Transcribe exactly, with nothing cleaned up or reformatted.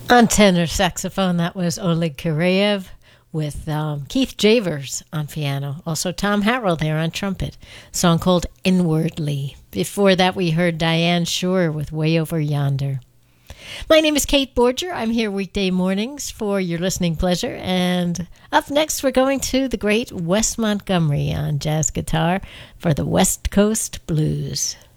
On tenor saxophone, that was Oleg Kireyev with um, Keith Javers on piano. Also Tom Harrell there on trumpet. A song called Inwardly. Before that, we heard Diane Shore with Way Over Yonder. My name is Kate Borger. I'm here weekday mornings for your listening pleasure. And up next, we're going to the great Wes Montgomery on jazz guitar for the West Coast Blues.